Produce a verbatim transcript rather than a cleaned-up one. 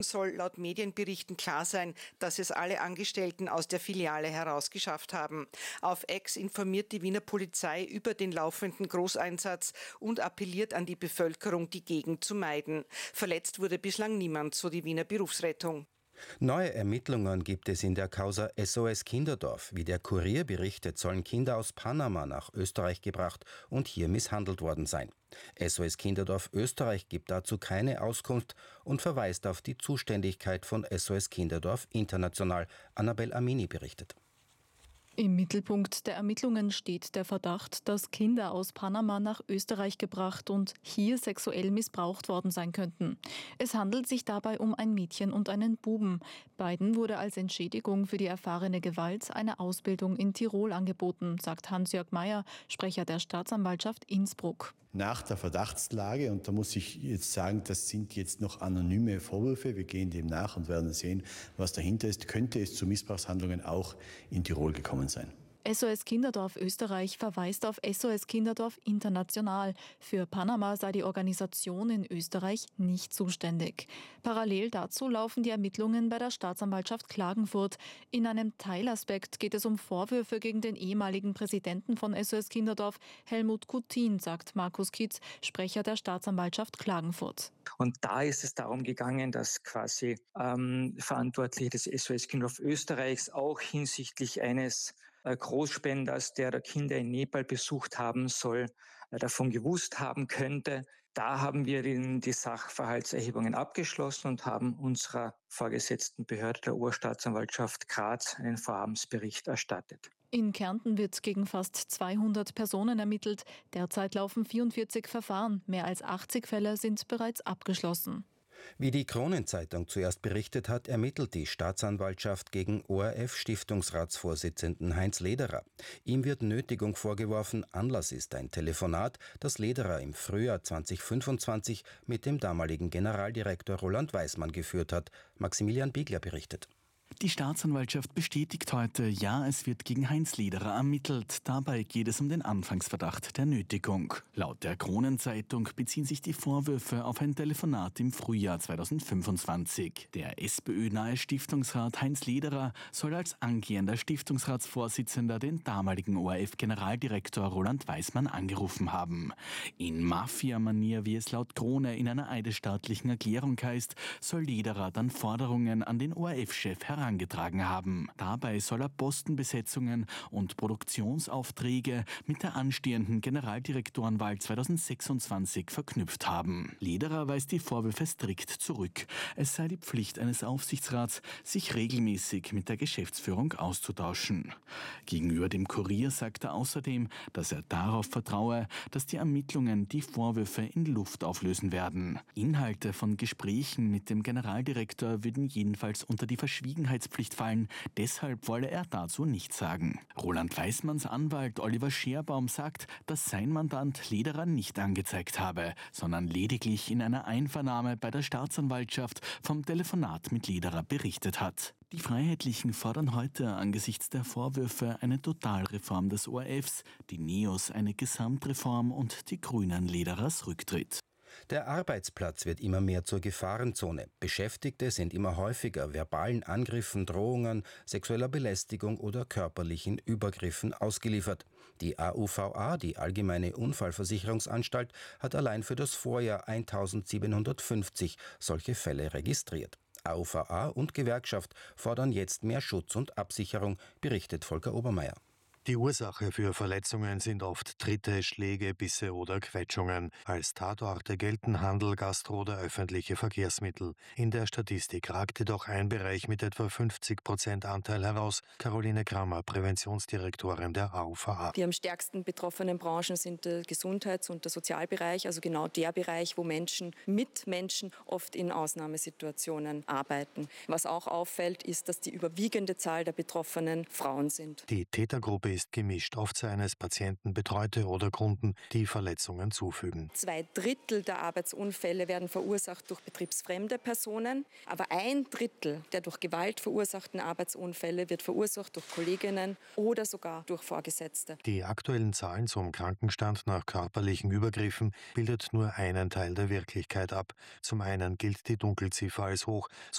Soll laut Medienberichten klar sein, dass es alle Angestellten aus der Filiale herausgeschafft haben. Auf X informiert die Wiener Polizei über den laufenden Großeinsatz und appelliert an die Bevölkerung, die Gegend zu meiden. Verletzt wurde bislang niemand, so die Wiener Berufsrettung. Neue Ermittlungen gibt es in der Causa S O S Kinderdorf. Wie der Kurier berichtet, sollen Kinder aus Panama nach Österreich gebracht und hier misshandelt worden sein. S O S Kinderdorf Österreich gibt dazu keine Auskunft und verweist auf die Zuständigkeit von S O S Kinderdorf International. Annabel Amini berichtet. Im Mittelpunkt der Ermittlungen steht der Verdacht, dass Kinder aus Panama nach Österreich gebracht und hier sexuell missbraucht worden sein könnten. Es handelt sich dabei um ein Mädchen und einen Buben. Beiden wurde als Entschädigung für die erfahrene Gewalt eine Ausbildung in Tirol angeboten, sagt Hans-Jörg Meyer, Sprecher der Staatsanwaltschaft Innsbruck. Nach der Verdachtslage, und da muss ich jetzt sagen, das sind jetzt noch anonyme Vorwürfe, wir gehen dem nach und werden sehen, was dahinter ist, könnte es zu Missbrauchshandlungen auch in Tirol gekommen sein. S O S Kinderdorf Österreich verweist auf S O S Kinderdorf International. Für Panama sei die Organisation in Österreich nicht zuständig. Parallel dazu laufen die Ermittlungen bei der Staatsanwaltschaft Klagenfurt. In einem Teilaspekt geht es um Vorwürfe gegen den ehemaligen Präsidenten von S O S Kinderdorf, Helmut Kutin, sagt Markus Kitz, Sprecher der Staatsanwaltschaft Klagenfurt. Und da ist es darum gegangen, dass quasi ähm, Verantwortliche des S O S Kinderdorf Österreichs auch hinsichtlich eines äh, Großspenders, der der Kinder in Nepal besucht haben soll, äh, davon gewusst haben könnte. Da haben wir die, die Sachverhaltserhebungen abgeschlossen und haben unserer vorgesetzten Behörde der Oberstaatsanwaltschaft Graz einen Vorhabensbericht erstattet. In Kärnten wird gegen fast zweihundert Personen ermittelt. Derzeit laufen vierundvierzig Verfahren. Mehr als achtzig Fälle sind bereits abgeschlossen. Wie die Kronenzeitung zuerst berichtet hat, ermittelt die Staatsanwaltschaft gegen O R F-Stiftungsratsvorsitzenden Heinz Lederer. Ihm wird Nötigung vorgeworfen. Anlass ist ein Telefonat, das Lederer im Frühjahr zweitausendfünfundzwanzig mit dem damaligen Generaldirektor Roland Weismann geführt hat. Maximilian Biegler berichtet. Die Staatsanwaltschaft bestätigt heute, ja, es wird gegen Heinz Lederer ermittelt. Dabei geht es um den Anfangsverdacht der Nötigung. Laut der Kronenzeitung beziehen sich die Vorwürfe auf ein Telefonat im Frühjahr zweitausendfünfundzwanzig. Der SPÖ-nahe Stiftungsrat Heinz Lederer soll als angehender Stiftungsratsvorsitzender den damaligen O R F-Generaldirektor Roland Weismann angerufen haben. In Mafia-Manier, wie es laut Krone in einer eidesstaatlichen Erklärung heißt, soll Lederer dann Forderungen an den O R F-Chef herangetragen haben. Dabei soll er Postenbesetzungen und Produktionsaufträge mit der anstehenden Generaldirektorenwahl zweitausendsechsundzwanzig verknüpft haben. Lederer weist die Vorwürfe strikt zurück. Es sei die Pflicht eines Aufsichtsrats, sich regelmäßig mit der Geschäftsführung auszutauschen. Gegenüber dem Kurier sagt er außerdem, dass er darauf vertraue, dass die Ermittlungen die Vorwürfe in Luft auflösen werden. Inhalte von Gesprächen mit dem Generaldirektor würden jedenfalls unter die Verschwiegenheitspflicht fallen, deshalb wolle er dazu nichts sagen. Roland Weismanns Anwalt Oliver Scherbaum sagt, dass sein Mandant Lederer nicht angezeigt habe, sondern lediglich in einer Einvernahme bei der Staatsanwaltschaft vom Telefonat mit Lederer berichtet hat. Die Freiheitlichen fordern heute angesichts der Vorwürfe eine Totalreform des O R Fs, die Neos eine Gesamtreform und die Grünen Lederers Rücktritt. Der Arbeitsplatz wird immer mehr zur Gefahrenzone. Beschäftigte sind immer häufiger verbalen Angriffen, Drohungen, sexueller Belästigung oder körperlichen Übergriffen ausgeliefert. Die A U V A, die Allgemeine Unfallversicherungsanstalt, hat allein für das Vorjahr eintausendsiebenhundertfünfzig solche Fälle registriert. A U V A und Gewerkschaft fordern jetzt mehr Schutz und Absicherung, berichtet Volker Obermeier. Die Ursache für Verletzungen sind oft Tritte, Schläge, Bisse oder Quetschungen. Als Tatorte gelten Handel, Gastro oder öffentliche Verkehrsmittel. In der Statistik ragt jedoch ein Bereich mit etwa fünfzig Prozent Anteil heraus. Caroline Krammer, Präventionsdirektorin der A U V A. Die am stärksten betroffenen Branchen sind der Gesundheits- und der Sozialbereich, also genau der Bereich, wo Menschen mit Menschen oft in Ausnahmesituationen arbeiten. Was auch auffällt, ist, dass die überwiegende Zahl der Betroffenen Frauen sind. Die Tätergruppe Zielgruppe ist gemischt. Oft seien es Patienten, Betreute oder Kunden, die Verletzungen zufügen. Zwei Drittel der Arbeitsunfälle werden verursacht durch betriebsfremde Personen, aber ein Drittel der durch Gewalt verursachten Arbeitsunfälle wird verursacht durch Kolleginnen oder sogar durch Vorgesetzte. Die aktuellen Zahlen zum Krankenstand nach körperlichen Übergriffen bildet nur einen Teil der Wirklichkeit ab. Zum einen gilt die Dunkelziffer als hoch, so